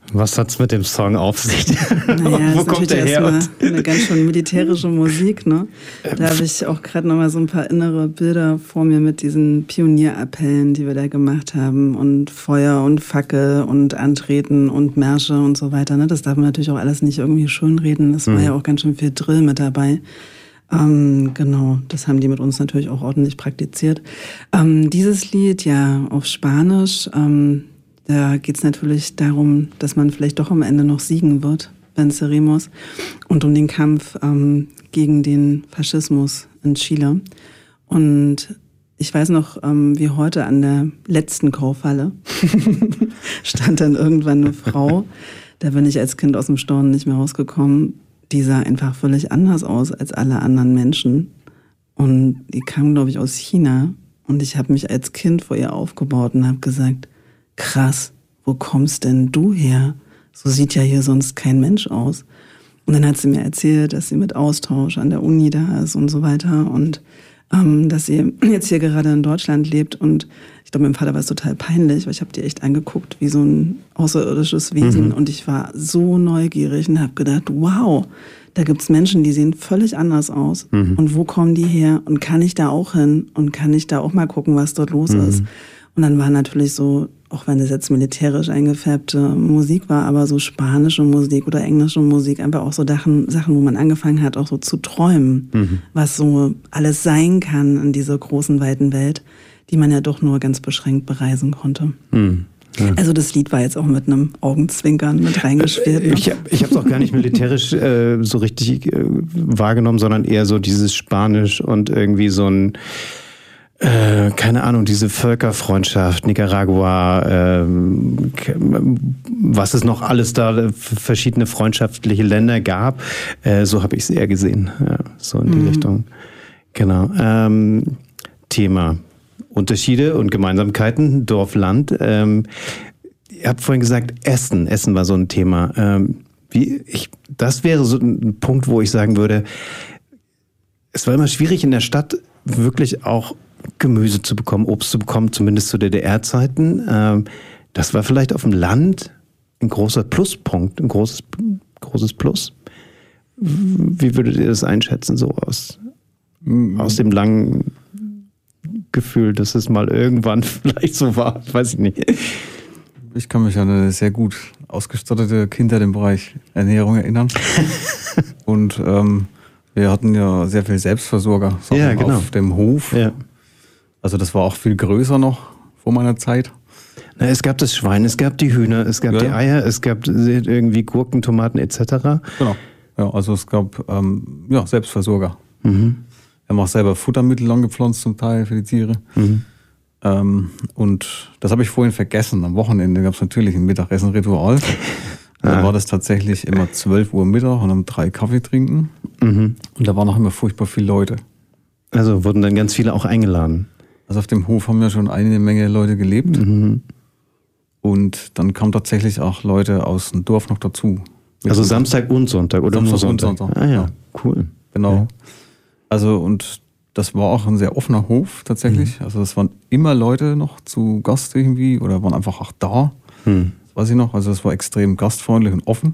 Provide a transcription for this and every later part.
Was hat's mit dem Song auf sich? Naja, Wo kommt der her? Eine ganz schön militärische Musik, ne? Da habe ich auch gerade nochmal so ein paar innere Bilder vor mir mit diesen Pionierappellen, die wir da gemacht haben und Feuer und Fackel und Antreten und Märsche und so weiter, ne? Das darf man natürlich auch alles nicht irgendwie schönreden. Das war ja auch ganz schön viel Drill mit dabei. Genau, das haben die mit uns natürlich auch ordentlich praktiziert. Dieses Lied, ja, auf Spanisch, da geht es natürlich darum, dass man vielleicht doch am Ende noch siegen wird, Venceremos, und um den Kampf gegen den Faschismus in Chile. Und ich weiß noch, wie heute an der letzten Kaufhalle stand dann irgendwann eine Frau, da bin ich als Kind aus dem Staunen nicht mehr rausgekommen, die sah einfach völlig anders aus als alle anderen Menschen. Und die kam, glaube ich, aus China. Und ich habe mich als Kind vor ihr aufgebaut und habe gesagt, krass, wo kommst denn du her? So sieht ja hier sonst kein Mensch aus. Und dann hat sie mir erzählt, dass sie mit Austausch an der Uni da ist und so weiter und dass sie jetzt hier gerade in Deutschland lebt. Und ich glaube, meinem Vater war es total peinlich, weil ich habe die echt angeguckt wie so ein außerirdisches Wesen. Und ich war so neugierig und habe gedacht, wow, da gibt's Menschen, die sehen völlig anders aus. Und wo kommen die her? Und kann ich da auch hin? Und kann ich da auch mal gucken, was dort los ist? Und dann war natürlich so, auch wenn das jetzt militärisch eingefärbte Musik war, aber so spanische Musik oder englische Musik, einfach auch so Sachen, wo man angefangen hat, auch so zu träumen, was so alles sein kann in dieser großen, weiten Welt, die man ja doch nur ganz beschränkt bereisen konnte. Ja. Also das Lied war jetzt auch mit einem Augenzwinkern mit reingespielt. Ne? Ich habe es auch gar nicht militärisch so richtig wahrgenommen, sondern eher so dieses Spanisch und irgendwie so ein keine Ahnung, diese Völkerfreundschaft, Nicaragua, was es noch alles da verschiedene freundschaftliche Länder gab, so habe ich es eher gesehen, ja, so in die Richtung. Genau. Thema Unterschiede und Gemeinsamkeiten, Dorf, Land. Ihr habt vorhin gesagt, Essen war so ein Thema. Das wäre so ein Punkt, wo ich sagen würde, es war immer schwierig in der Stadt wirklich auch Gemüse zu bekommen, Obst zu bekommen, zumindest zu DDR-Zeiten. Das war vielleicht auf dem Land ein großer Pluspunkt, ein großes Plus. Wie würdet ihr das einschätzen, so aus dem langen Gefühl, dass es mal irgendwann vielleicht so war? Weiß ich nicht. Ich kann mich an eine sehr gut ausgestattete Kindheit im Bereich Ernährung erinnern. Und wir hatten ja sehr viel Selbstversorger auf dem Hof. Ja. Also das war auch viel größer noch vor meiner Zeit. Na, es gab das Schwein, es gab die Hühner, es gab die Eier, es gab irgendwie Gurken, Tomaten etc. Genau. Ja, also es gab Selbstversorger. Wir haben auch selber Futtermittel angepflanzt zum Teil für die Tiere. Und das habe ich vorhin vergessen. Am Wochenende gab es natürlich ein Mittagessen-Ritual. Da war das tatsächlich immer 12 Uhr Mittag und um 3 Kaffee trinken. Und da waren noch immer furchtbar viele Leute. Also wurden dann ganz viele auch eingeladen? Also auf dem Hof haben ja schon eine Menge Leute gelebt. Und dann kamen tatsächlich auch Leute aus dem Dorf noch dazu. Also Samstag und Sonntag oder Samstag nur Sonntag? Ah ja, cool. Genau. Ja. Also und das war auch ein sehr offener Hof tatsächlich. Also es waren immer Leute noch zu Gast irgendwie oder waren einfach auch da. Das weiß ich noch. Also es war extrem gastfreundlich und offen.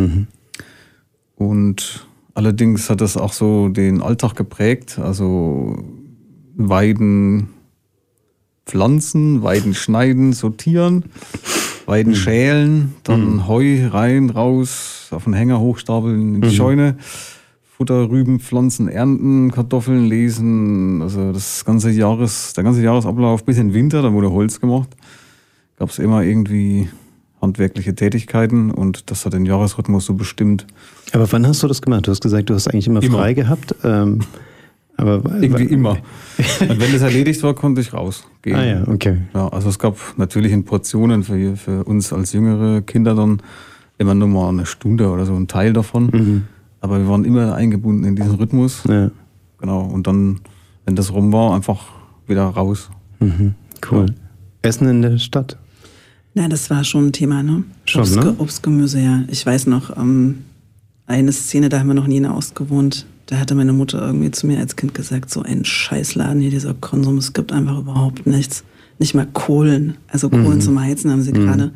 Und allerdings hat das auch so den Alltag geprägt. Also Weiden pflanzen, Weiden schneiden, sortieren, Weiden schälen, dann Heu rein, raus, auf den Hänger hochstapeln, in die Scheune, Futter, Rüben, Pflanzen, ernten, Kartoffeln lesen. Also der ganze Jahresablauf bis in den Winter, da wurde Holz gemacht, gab es immer irgendwie handwerkliche Tätigkeiten und das hat den Jahresrhythmus so bestimmt. Aber wann hast du das gemacht? Du hast gesagt, du hast eigentlich immer frei gehabt. Aber irgendwie immer. Und wenn das erledigt war, konnte ich rausgehen. Ah ja, okay. Ja, also es gab natürlich in Portionen für uns als jüngere Kinder dann immer nur mal eine Stunde oder so ein Teil davon. Aber wir waren immer eingebunden in diesen Rhythmus. Ja. Genau. Und dann, wenn das rum war, einfach wieder raus. Cool. Ja. Essen in der Stadt? Na, das war schon ein Thema, ne? Schon, Obst, Gemüse, ja. Ich weiß noch, eine Szene, da haben wir noch nie in der Ost gewohnt. Da hatte meine Mutter irgendwie zu mir als Kind gesagt, so ein Scheißladen hier, dieser Konsum, es gibt einfach überhaupt nichts. Nicht mal Kohlen. Also Kohlen zum Heizen haben sie gerade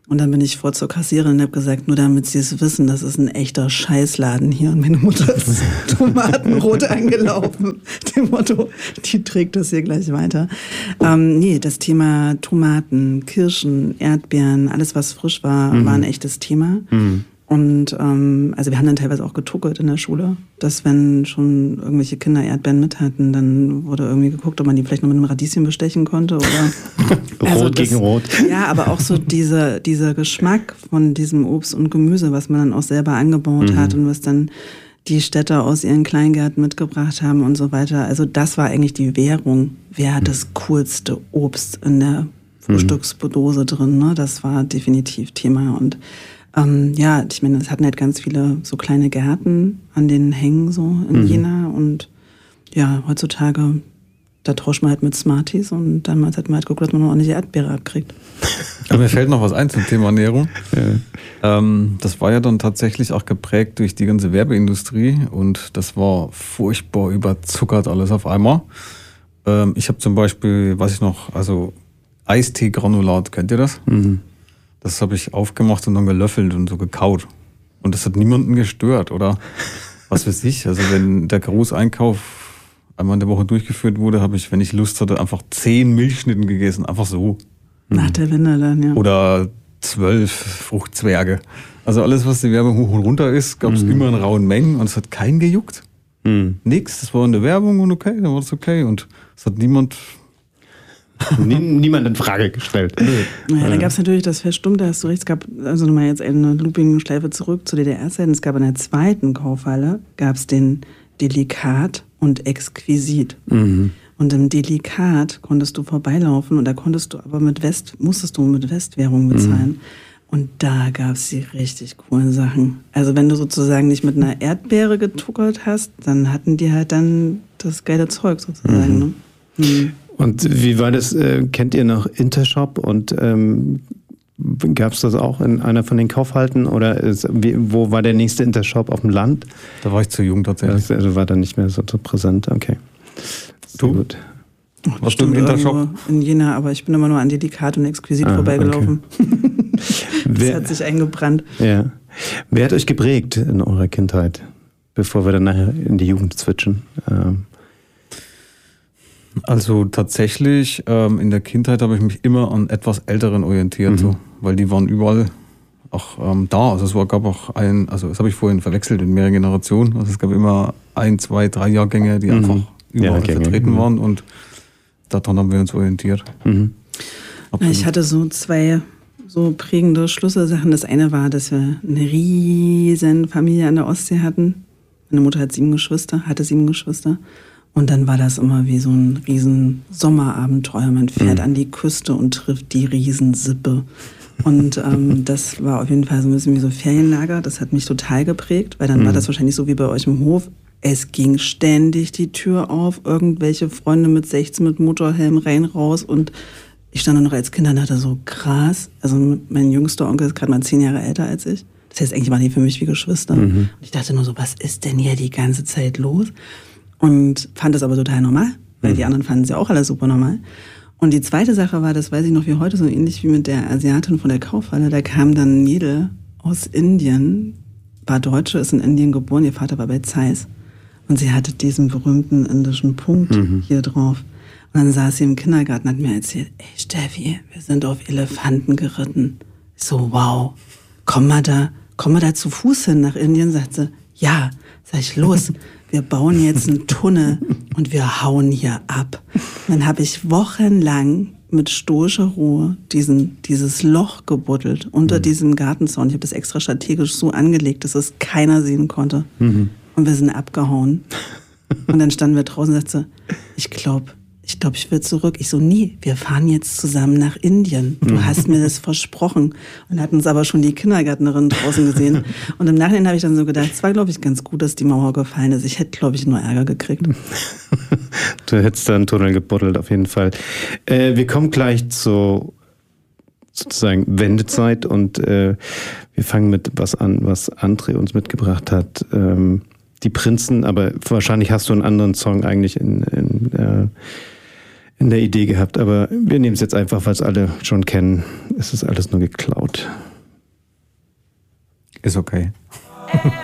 Und dann bin ich vor zur Kassiererin und habe gesagt, nur damit sie es wissen, das ist ein echter Scheißladen hier. Und meine Mutter ist tomatenrot angelaufen. Dem Motto, die trägt das hier gleich weiter. Nee, das Thema Tomaten, Kirschen, Erdbeeren, alles was frisch war, war ein echtes Thema. Und also wir haben dann teilweise auch getuckelt in der Schule, dass wenn schon irgendwelche Kinder Erdbeeren mit hatten, dann wurde irgendwie geguckt, ob man die vielleicht noch mit einem Radieschen bestechen konnte. Oder Rot gegen Rot. Ja, aber auch so dieser Geschmack von diesem Obst und Gemüse, was man dann auch selber angebaut hat und was dann die Städter aus ihren Kleingärten mitgebracht haben und so weiter. Also das war eigentlich die Währung. Wer hat das coolste Obst in der Frühstücksdose drin? Ne? Das war definitiv Thema. Und ja, ich meine, es hatten halt ganz viele so kleine Gärten an den Hängen so in Jena. Und ja, heutzutage, da tauscht man halt mit Smarties und damals hat man halt geguckt, dass man noch ordentliche Erdbeere abkriegt. Aber mir fällt noch was ein zum Thema Ernährung. Das war ja dann tatsächlich auch geprägt durch die ganze Werbeindustrie und das war furchtbar überzuckert alles auf einmal. Ich habe zum Beispiel, weiß ich noch, also Eistee-Granulat, kennt ihr das? Das habe ich aufgemacht und dann gelöffelt und so gekaut. Und das hat niemanden gestört oder was weiß ich. Also wenn der Großeinkauf einmal in der Woche durchgeführt wurde, habe ich, wenn ich Lust hatte, einfach 10 Milchschnitten gegessen. Einfach so. Nach der Wende dann, ja. Oder 12 Fruchtzwerge. Also alles, was die Werbung hoch und runter ist, gab es immer in rauen Mengen und es hat keinen gejuckt. Nix, das war in der Werbung und okay, dann war es okay. Und es hat niemand in Frage gestellt. Naja, dann gab es natürlich das Verstummt, da hast du recht, es gab, also nochmal jetzt eine Looping-Schleife zurück zu DDR-Zeiten, es gab in der zweiten Kaufhalle, gab es den Delikat und Exquisit. Und im Delikat konntest du vorbeilaufen und da musstest du mit Westwährung bezahlen. Und da gab es die richtig coolen Sachen. Also wenn du sozusagen nicht mit einer Erdbeere getuckert hast, dann hatten die halt dann das geile Zeug sozusagen. Ne? Und wie war das? Kennt ihr noch Intershop und gab es das auch in einer von den Kaufhalten oder wo war der nächste Intershop auf dem Land? Da war ich zu jung tatsächlich. Also war da nicht mehr so präsent. Okay. Du? Gut. Warst du im Intershop? In Jena, aber ich bin immer nur an Delikat und Exquisit vorbeigelaufen. Okay. Das hat sich eingebrannt. Ja. Wer hat euch geprägt in eurer Kindheit, bevor wir dann nachher in die Jugend switchen? Also tatsächlich, in der Kindheit habe ich mich immer an etwas Älteren orientiert, so, weil die waren überall auch da. Also gab auch das habe ich vorhin verwechselt in mehreren Generationen. Also es gab immer 1, 2, 3 Jahrgänge, die einfach überall vertreten waren und daran haben wir uns orientiert. Ich hatte so 2 so prägende Schlüsselsachen. Das eine war, dass wir eine riesen Familie an der Ostsee hatten. Meine Mutter hatte 7 Geschwister. Und dann war das immer wie so ein riesen Sommerabenteuer. Man fährt an die Küste und trifft die Riesensippe. Und das war auf jeden Fall so ein bisschen wie so Ferienlager. Das hat mich total geprägt, weil dann war das wahrscheinlich so wie bei euch im Hof. Es ging ständig die Tür auf, irgendwelche Freunde mit 16 mit Motorhelm rein, raus. Und ich stand da noch als Kind und dachte so, krass. Also mein jüngster Onkel ist gerade mal 10 Jahre älter als ich. Das heißt, eigentlich waren die für mich wie Geschwister. Und ich dachte nur so, was ist denn hier die ganze Zeit los? Und fand das aber total normal, weil die anderen fanden es ja auch alle super normal. Und die zweite Sache war, das weiß ich noch wie heute, so ähnlich wie mit der Asiatin von der Kaufhalle, da kam dann ein Mädel aus Indien, war Deutsche, ist in Indien geboren, ihr Vater war bei Zeiss. Und sie hatte diesen berühmten indischen Punkt hier drauf. Und dann saß sie im Kindergarten und hat mir erzählt, ey Steffi, wir sind auf Elefanten geritten. Ich so, wow, kommen wir da zu Fuß hin nach Indien? Sagt sie, ja. Sag ich, los, wir bauen jetzt einen Tunnel und wir hauen hier ab. Und dann habe ich wochenlang mit stoischer Ruhe dieses Loch gebuddelt unter diesem Gartenzaun. Ich habe das extra strategisch so angelegt, dass es keiner sehen konnte. Und wir sind abgehauen. Und dann standen wir draußen und sagten, ich glaube, ich will zurück. Ich so, nee, wir fahren jetzt zusammen nach Indien. Du hast mir das versprochen. Und hatten uns aber schon die Kindergärtnerin draußen gesehen. Und im Nachhinein habe ich dann so gedacht, es war, glaube ich, ganz gut, dass die Mauer gefallen ist. Ich hätte, glaube ich, nur Ärger gekriegt. Du hättest da einen Tunnel gebuddelt, auf jeden Fall. Wir kommen gleich zur sozusagen Wendezeit und wir fangen mit was an, was André uns mitgebracht hat. Die Prinzen, aber wahrscheinlich hast du einen anderen Song eigentlich in der Idee gehabt, aber wir nehmen es jetzt einfach, weil es alle schon kennen. Es ist alles nur geklaut. Ist okay.